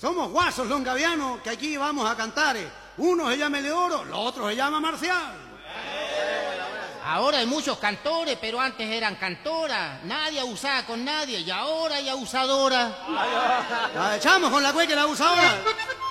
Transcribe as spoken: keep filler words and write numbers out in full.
Somos guasos longavianos que aquí vamos a cantar. Uno se llama Eleodoro, el otro se llama Marcial. Ahora hay muchos cantores, pero antes eran cantoras. Nadie abusaba con nadie y ahora hay abusadora. La echamos con la cueca y la abusadora.